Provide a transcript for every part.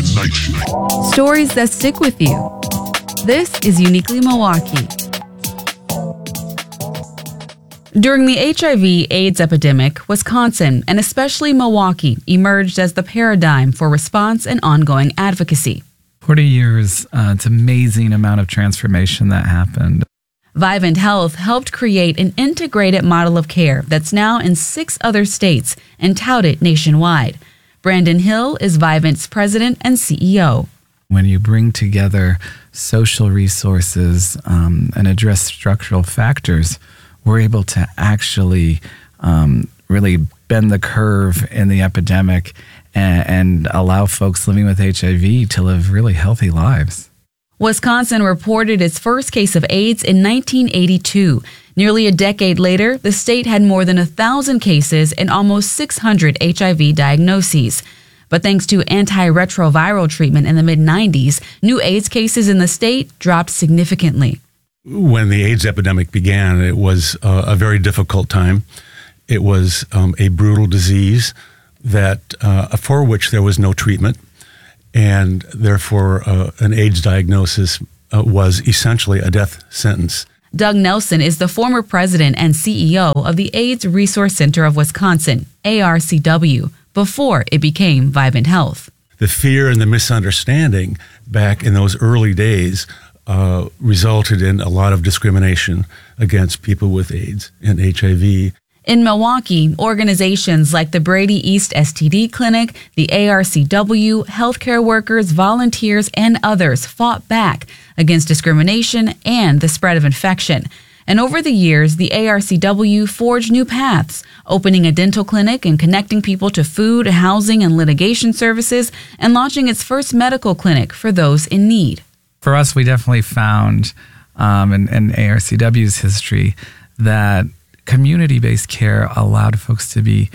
Stories that stick with you. This is Uniquely Milwaukee. During the HIV/AIDS epidemic, Wisconsin, and especially Milwaukee, emerged as the paradigm for response and ongoing advocacy. 40 years, it's an amazing amount of transformation that happened. Vivint Health helped create an integrated model of care that's now in 6 other states and touted nationwide. Brandon Hill is Vivint's president and CEO. When you bring together social resources and address structural factors, we're able to actually really bend the curve in the epidemic and allow folks living with HIV to live really healthy lives. Wisconsin reported its first case of AIDS in 1982. Nearly a decade later, the state had more than 1,000 cases and almost 600 HIV diagnoses. But thanks to antiretroviral treatment in the mid-90s, new AIDS cases in the state dropped significantly. When the AIDS epidemic began, it was a very difficult time. It was a brutal disease that for which there was no treatment. And therefore, an AIDS diagnosis was essentially a death sentence. Doug Nelson is the former president and CEO of the AIDS Resource Center of Wisconsin, ARCW, before it became Vivint Health. The fear and the misunderstanding back in those early days resulted in a lot of discrimination against people with AIDS and HIV. In Milwaukee, organizations like the Brady East STD Clinic, the ARCW, healthcare workers, volunteers, and others fought back against discrimination and the spread of infection. And over the years, the ARCW forged new paths, opening a dental clinic and connecting people to food, housing, and litigation services, and launching its first medical clinic for those in need. For us, we definitely found in ARCW's history that community-based care allowed folks to be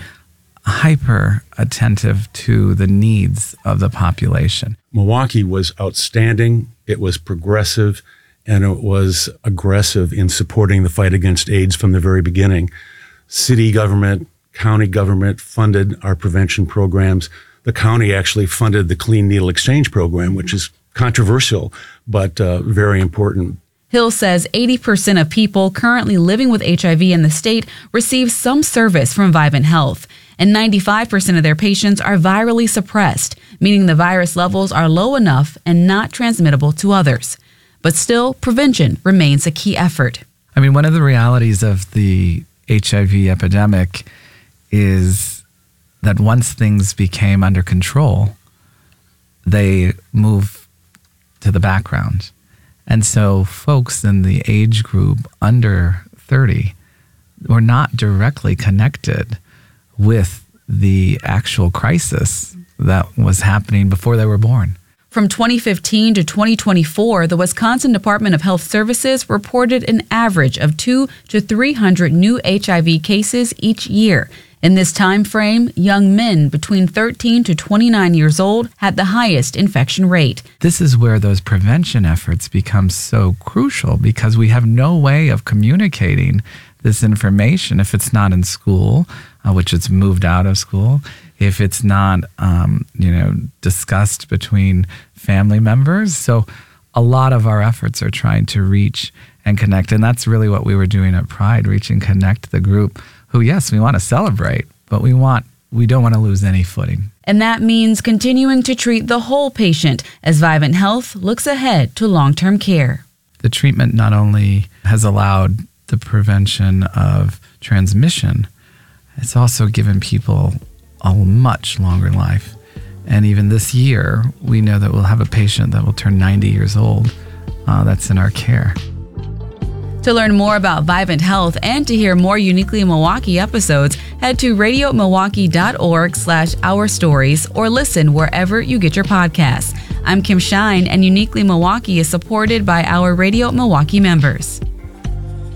hyper attentive to the needs of the population. Milwaukee was outstanding, it was progressive, and it was aggressive in supporting the fight against AIDS from the very beginning. City government, county government funded our prevention programs. The county actually funded the Clean Needle Exchange program, which is controversial, but very important. Hill says 80% of people currently living with HIV in the state receive some service from Vivint Health, and 95% of their patients are virally suppressed, meaning the virus levels are low enough and not transmittable to others. But still, prevention remains a key effort. I mean, one of the realities of the HIV epidemic is that once things became under control, they move to the background. And so folks in the age group under 30 were not directly connected with the actual crisis that was happening before they were born. From 2015 to 2024, the Wisconsin Department of Health Services reported an average of 200 to 300 new HIV cases each year. In this time frame, young men between 13 to 29 years old had the highest infection rate. This is where those prevention efforts become so crucial because we have no way of communicating this information if it's not in school, which it's moved out of school, if it's not, discussed between family members. So a lot of our efforts are trying to reach and connect. And that's really what we were doing at Pride, reach and connect the group who, yes, we want to celebrate, but we don't want to lose any footing. And that means continuing to treat the whole patient as Vivint Health looks ahead to long-term care. The treatment not only has allowed the prevention of transmission, it's also given people a much longer life. And even this year, we know that we'll have a patient that will turn 90 years old that's in our care. To learn more about Vivint Health and to hear more Uniquely Milwaukee episodes, head to radiomilwaukee.org/our stories or listen wherever you get your podcasts. I'm Kim Shine, and Uniquely Milwaukee is supported by our Radio Milwaukee members.